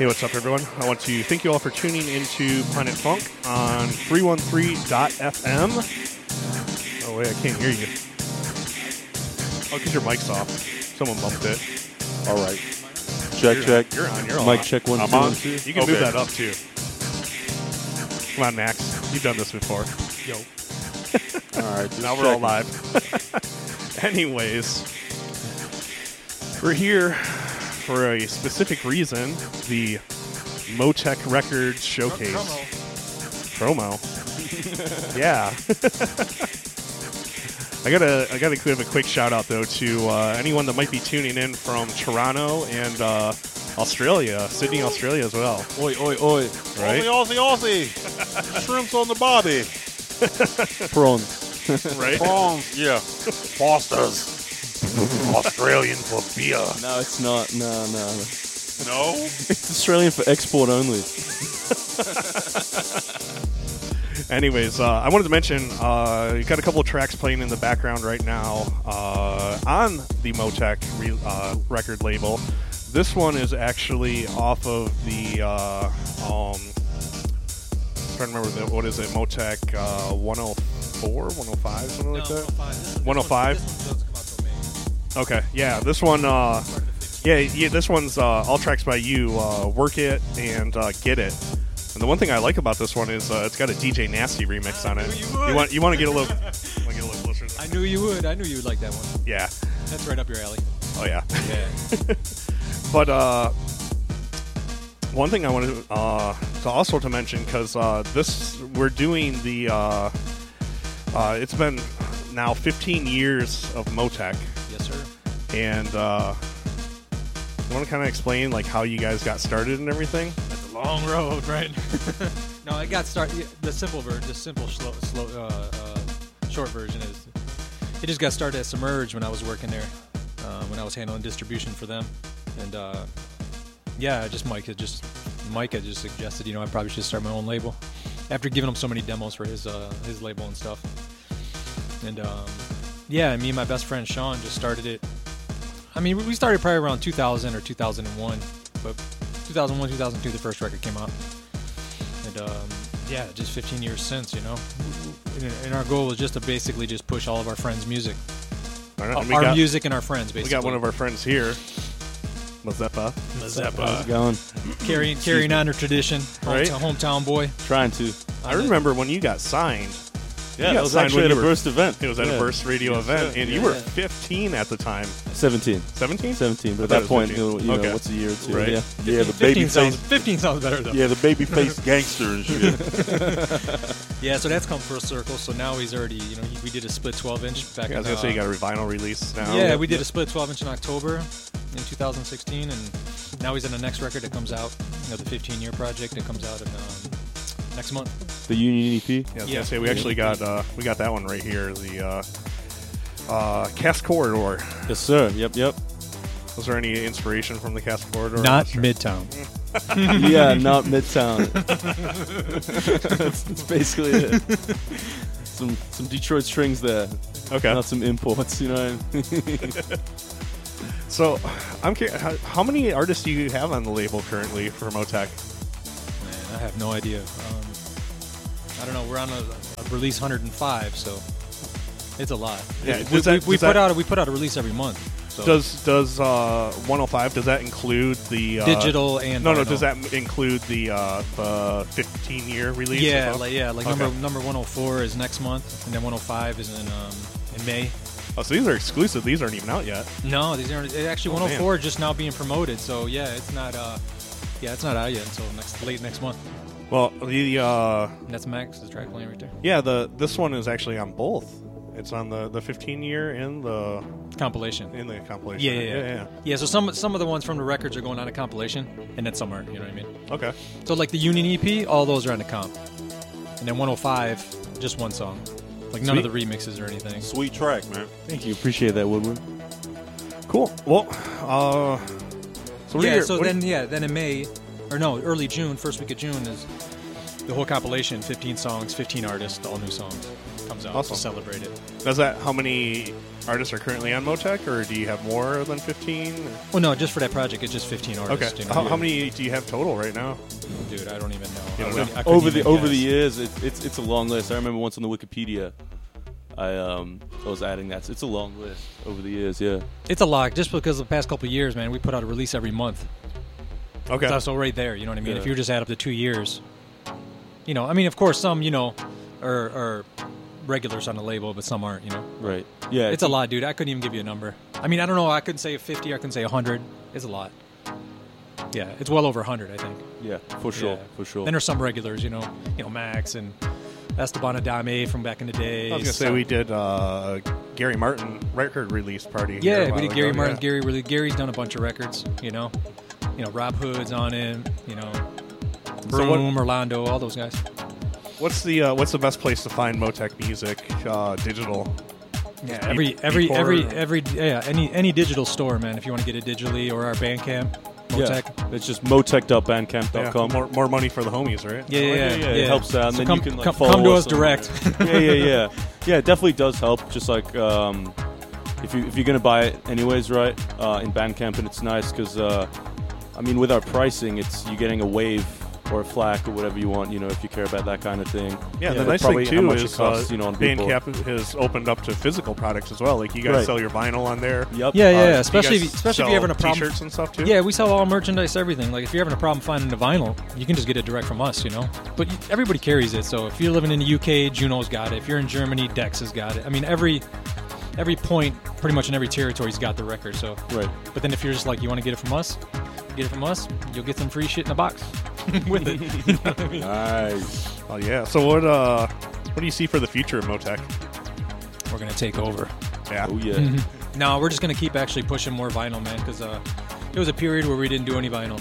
Hey, what's up, everyone? I want to thank you all for tuning into Planet Funk on 313.fm. Oh, wait, I can't hear you. Oh, because your mic's off. Someone bumped it. All right. Check. You're on. You're on. Mic check 1, 2, 1, 2. You can move that up, too. Come on, Max. You've done this before. Yo. All right. Now we're all live. Anyways, we're here for a specific reason, the Motec Records Showcase. Promo. Yeah. I gotta give a quick shout out though to anyone that might be tuning in from Toronto and Australia, Sydney, Australia as well. Oi. Right? Aussie. Shrimps on the barbie. Prawns. Right? Prawns. Yeah. Fosters. Australian for beer. No, it's not. No. No? It's Australian for export only. Anyways, I wanted to mention, you got a couple of tracks playing in the background right now on the Motec record label. This one is actually off of the, I'm trying to remember, what is it, Motec 104, 105, something like that? 105? This one doesn't come out till May. Okay, yeah, this one, this one's all tracks by you, Work It and Get It. And the one thing I like about this one is it's got a DJ Nasty remix on it. You want to get a little closer? I knew you would. I knew you would like that one. Yeah. That's right up your alley. Oh yeah. Yeah. But one thing I wanted to also to mention, because we're doing the it's been now 15 years of Motec. Yes, sir. And I want to kind of explain like how you guys got started and everything. That's a long road, right? No, I got started. The simple short version is it just got started at Submerge when I was working there, when I was handling distribution for them, and Mike had just suggested, I probably should start my own label after giving him so many demos for his label and stuff, and me and my best friend Sean just started it. I mean, we started probably around 2000 or 2001, but 2001, 2002, the first record came out. And, just 15 years since, And our goal was just to basically just push all of our friends' music. Our music and our friends, basically. We got one of our friends here, Mazeppa. How's it going? Carrying on her tradition, Right? hometown boy. Trying to. I remember when you got signed. Yeah, it was actually at a Burst event. It was at a Burst radio event, and you were 15 at the time. 17. 17? 17, but at that point, Okay. what's a year or two? Right. Yeah, the baby face. 15 sounds better, though. Yeah, the baby face gangster and shit. Yeah, so that's come full circle. So now he's already, we did a split 12-inch back in... I was going to say you got a vinyl release now. Yeah, we did a split 12-inch in October in 2016, and now he's in the next record that comes out, the 15-year project that comes out in next month. The Union EP? Yeah, I was gonna say we actually got that one right here, the Cast Corridor. Yes, sir. Yep. Was there any inspiration from the Cast Corridor? Not Midtown. Yeah, not Midtown. That's basically it. Some Detroit strings there. Okay. Not some imports, you know what I mean? So, I'm curious, how many artists do you have on the label currently for Motec? Man, I have no idea. I don't know. We're on a release 105, so it's a lot. Yeah, we put out a release every month. So. Does 105, does that include the digital and no? vinyl. Does that include the 15-year release? Yeah, okay. number 104 is next month, and then 105 is in May. Oh, so these are exclusive. These aren't even out yet. No, these aren't. Actually, 104 is just now being promoted. So yeah, it's not out yet until late next month. Well, the that's Max's track playing right there. Yeah, this one is actually on both. It's on the 15-year and the compilation. In the compilation. Yeah. Yeah, so some of the ones from the records are going on a compilation, and then some aren't. You know what I mean? Okay. So like the Union EP, all those are on the comp, and then 105, just one song. Like none of the remixes or anything. Sweet track, man. Thank you. Appreciate that, Woodward. Cool. Well, then in May, or no, early June, first week of June is the whole compilation, 15 songs, 15 artists, all new songs. comes out Awesome. to celebrate it. Does that? How many artists are currently on Motec, or do you have more than 15? Well, no, just for that project, it's just 15 Okay. artists. You know? How many do you have total right now? Dude, I don't even know. You don't I know? couldn't- I couldn't even Over the guess. years, it's a long list. I remember once on the Wikipedia, I was adding that. It's a long list over the years. Yeah. It's a lot, just because the past couple of years, man, we put out a release every month. Okay. So right there, you know what I mean? Yeah. If you just add up to 2 years, you know, I mean, of course, some, you know, are regulars on the label, but some aren't, you know. Right. Yeah. It's a lot, dude. I couldn't even give you a number. I mean, I don't know. I couldn't say 50. I couldn't say 100. It's a lot. Yeah, it's well over 100, I think. Yeah, for sure. Yeah. For sure. Then there's some regulars, you know, Max and Esteban Adame from back in the day. I was gonna say we did Gary Martin record release party. here a Yeah, while we did ago, Gary Martin. yeah. Gary's done a bunch of records, you know. Rob Hood's on it, you know. So Broom, Orlando, all those guys. What's the best place to find Motec music digital? Yeah, any digital store, man. If you want to get it digitally, or our Bandcamp, Motec. Yeah. It's just motec.bandcamp.com. Yeah, more money for the homies, right? Yeah. It helps out, and So then come, you can like come, follow come to us on- direct. Yeah. Yeah, it definitely does help. Just like if you're gonna buy it anyways, right? In Bandcamp, and it's nice because I mean, with our pricing, you're getting a wave or a FLAC or whatever you want. If you care about that kind of thing. Yeah, the But nice probably thing how too much is it costs, on Beatport. Bandcamp has opened up to physical products as well. Like you guys Right. sell your vinyl on there. Yep. Yeah. Do you Especially guys if you're sell having a problem. T-shirts and stuff too. Yeah, we sell all merchandise, everything. Like if you're having a problem finding the vinyl, you can just get it direct from us, But everybody carries it. So if you're living in the UK, Juno's got it. If you're in Germany, Dex has got it. I mean, every point, pretty much in every territory's got the record. So, Right. but then if you're just like you want to get it from us, you'll get some free shit in a box with it. You know what I mean? Nice. Oh yeah. So what do you see for the future of Motec? We're gonna take over. Yeah. Oh yeah. No, we're just gonna keep actually pushing more vinyl, man. Because there was a period where we didn't do any vinyl.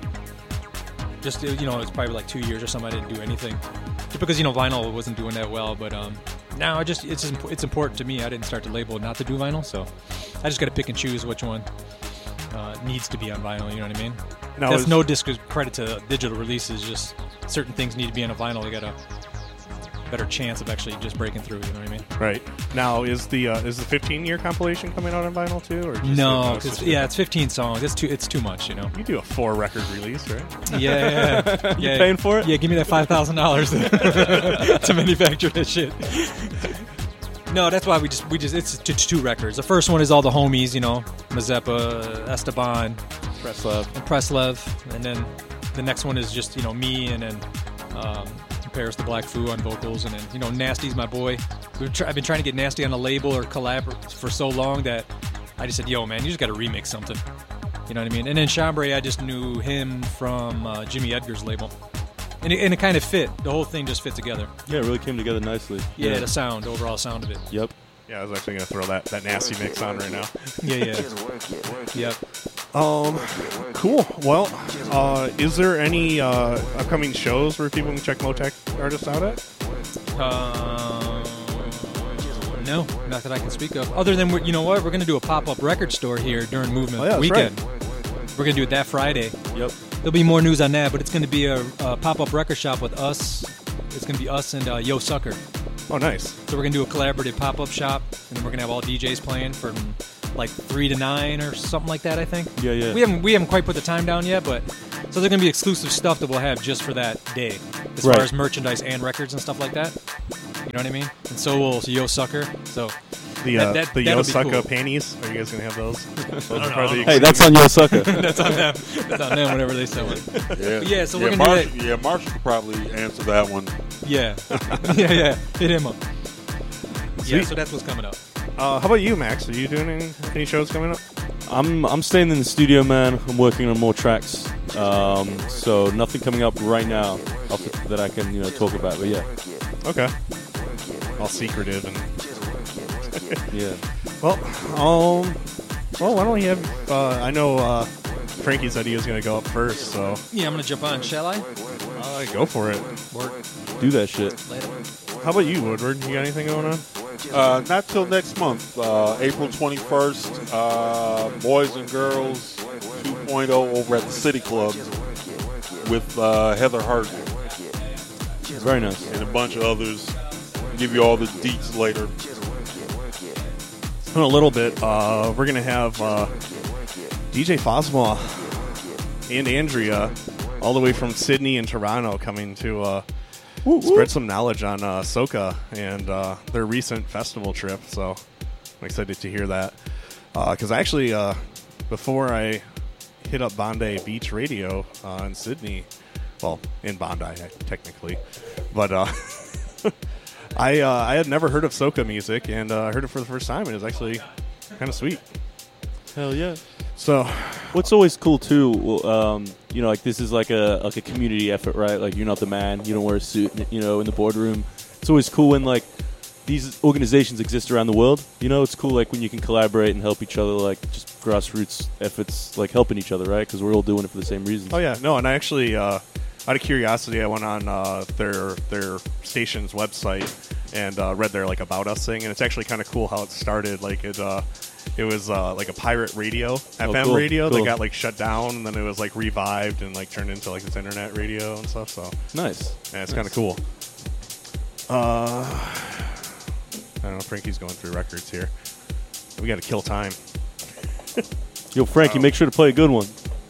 Just it's probably like 2 years or something. I didn't do anything, just because vinyl wasn't doing that well. But now it's important to me. I didn't start the label not to do vinyl, so I just got to pick and choose which one needs to be on vinyl. You know what I mean? Now That's is- no discredit to digital releases. Just certain things need to be on a vinyl. They got a better chance of actually just breaking through. You know what I mean? Right. Now is the 15-year compilation coming out on vinyl too, or just No, it's because just- it's 15 songs. It's too much. You do a 4-record release, right? Yeah. You paying for it? Yeah, give me that $5,000 to manufacture that shit. No, that's why we just it's 2 records. The first one is all the homies, Mazeppa, Esteban, and Preslev, and then the next one is just me, and then Paris the Black Foo on vocals, and then Nasty's my boy. I've been trying to get Nasty on a label or collab for so long that I just said, yo man, you just got to remix something. You know what I mean? And then Chambre, I just knew him from Jimmy Edgar's label. And it kind of fit. The whole thing just fit together. Yeah, it really came together nicely. Yeah, the overall sound of it. Yep. Yeah, I was actually gonna throw that nasty mix on right now. Yeah. Yep. Cool. Well, is there any upcoming shows where people can check Motec artists out at? No, not that I can speak of. Other than, you know what? We're going to do a pop-up record store here during Movement Oh, yeah, that's Weekend. We're going to do it that Friday. Yep. There'll be more news on that, but it's going to be a pop-up record shop with us. It's going to be us and Yo Sucker. Oh, nice. So we're going to do a collaborative pop-up shop, and then we're going to have all DJs playing from like 3 to 9 or something like that, I think. Yeah. We haven't quite put the time down yet, but so there's going to be exclusive stuff that we'll have just for that day, as Right. far as merchandise and records and stuff like that. You know what I mean? And so will Yo Sucker. So The that'll be Yosaka cool. panties. Are you guys gonna have those? Those are know. part of the Hey, that's on Yo Sucker. that's on them. That's on them. Whatever they sell it. Yeah, Yeah, so we're gonna do that. Yeah, Marshall could probably answer that one. Yeah. yeah. Hit him up. Yeah. Sweet. So that's what's coming up. How about you, Max? Are you doing any shows coming up? I'm staying in the studio, man. I'm working on more tracks. So nothing coming up right now that I can talk about. But yeah. Okay. All secretive and Yeah. well, why don't we have? I know Frankie said he was gonna go up first, so Yeah, I'm gonna jump on. Shall I? go for it. Work Do that shit. later. How about you, Woodward? You got anything going on? Not till next month, April 21st. Boys and Girls 2.0 over at the City Club with Heather Hart Very nice. and a bunch of others. give you all the deets later. In a little bit, we're going to have DJ Fosma and Andrea all the way from Sydney and Toronto coming to spread some knowledge on Soca and their recent festival trip. So I'm excited to hear that. Because actually, before I hit up Bondi Beach Radio in Sydney, well, in Bondi, technically, but I had never heard of soca music, and I heard it for the first time, and it was actually kind of sweet. Hell yeah. So, what's always cool too, you know, like this is like a community effort, right? Like you're not the man, you don't wear a suit, you know, in the boardroom. It's always cool when like these organizations exist around the world. You know, it's cool like when you can collaborate and help each other, like just grassroots efforts, like helping each other, right? Because we're all doing it for the same reasons. oh yeah, no, and I actually, out of curiosity, I went on their station's website and read their like About Us thing, and it's actually kind of cool how it started. Like it was like a pirate radio, FM radio that got like shut down, and then it was like revived and like turned into like this internet radio and stuff. So Nice. yeah, it's kind of cool. I don't know. Frankie's going through records here. We got to kill time. Yo, Frankie, make sure to play a good one.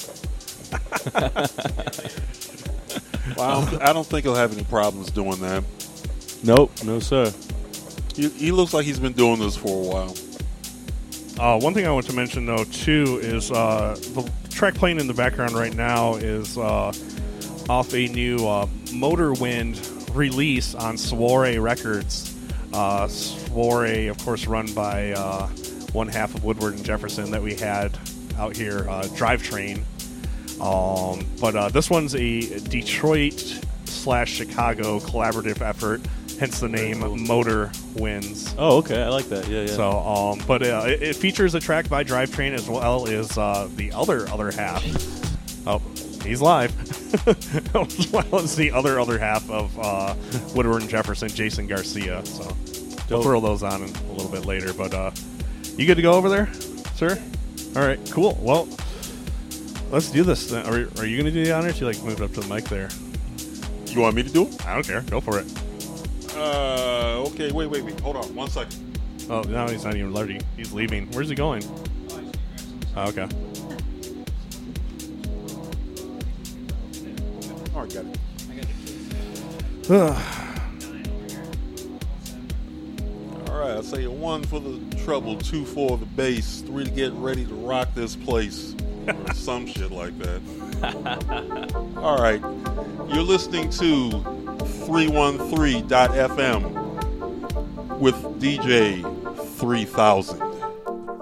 Well, I don't think he'll have any problems doing that. Nope, no sir. He looks like he's been doing this for a while. One thing I want to mention, though, too, is the track playing in the background right now is off a new Motorwind release on Soiree Records. Soiree, of course, run by one half of Woodward and Jefferson that we had out here, Drivetrain. But this one's a Detroit/Chicago collaborative effort, hence the name Motor Winds. Oh, okay, I like that. Yeah, yeah. So, but it features a track by Drivetrain as well as the other half. Oh, he's live. As well as the other half of Woodward and Jefferson, Jason Garcia. So we'll throw those on a little bit later. But you good to go over there, sir? All right, cool. Well, let's do this. Then. Are you going to do the honors? You like move up to the mic there? You want me to do it? I don't care. Go for it. Okay, wait. Hold on 1 second. Oh, no, he's not even ready. He's leaving. Where's he going? Oh, okay. All right, got it. All right, I'll say 1 for the treble, 2 for the bass, 3 to get ready to rock this place, or some shit like that. All right, you're listening to 313.fm with DJ 3000.